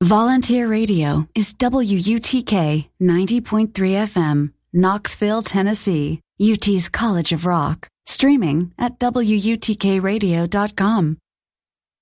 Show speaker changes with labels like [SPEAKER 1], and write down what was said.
[SPEAKER 1] Volunteer Radio is WUTK 90.3 FM, Knoxville, Tennessee, UT's College of Rock. Streaming at WUTKRadio.com.